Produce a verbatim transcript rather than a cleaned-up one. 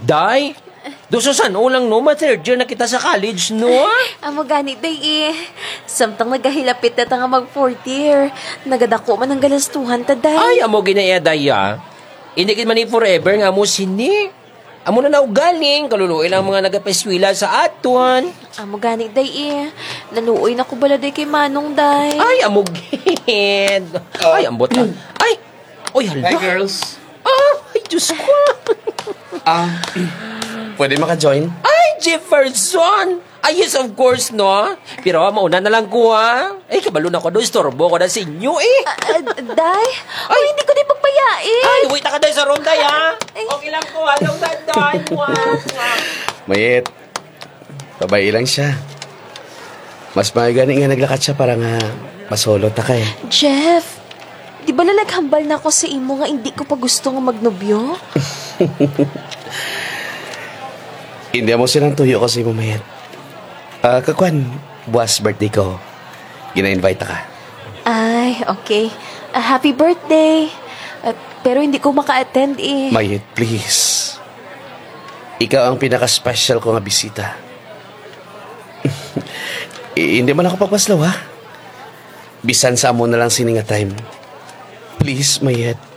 Day, doon sa ulang no, ma-third year na kita sa college, no? Amo gani, day eh. Samtang nagahilapit na ta nga mag fourth year. Nagadako man ang galastuhan ta, day. Ay, amo ginaya, Day, ah. Inigit man ni forever nga mo sini. Amo na naugaling, kaluluoy lang mga nagapeswila sa aton. Amo gani, day eh. Naluoy na ko bala, day, kay Manong, day. Ay, amo gid. Ay, ambot ah. Ay, oy, hala. Hi, girls. Ah, ay, Diyos ko. Ah, pwede maka-join? Ay, Jefferson! Ay, yes, of course, no? Pero mauna na lang ko, ha? Ay, kabalo na ko doon. Istorbo ko na sa inyo, eh. Ah, day? Ay, hindi ko di pagpayain. Ay, wait na ka doon sa room, Day, ha? Okay lang ko, ha? Long dandan. Mayet, babae lang siya. Mas magani nga naglakat siya para nga masolo ta ka eh. Jeff, di ba nalaghambal na ako sa imo nga hindi ko pa gusto nga magnobyo? Hindi mo silang tuyo kasi mo, Mayet. Ah, kakwan, buwas birthday ko. Gina-invite ka. Ay, okay. Ah, happy birthday. Ah, pero hindi ko maka-attend eh. Mayet, please. Ikaw ang pinaka-special ko nga bisita. I- hindi man ako pagpaslaw, ha? Bisan sa amo na lang sininga time. Please, Mayet.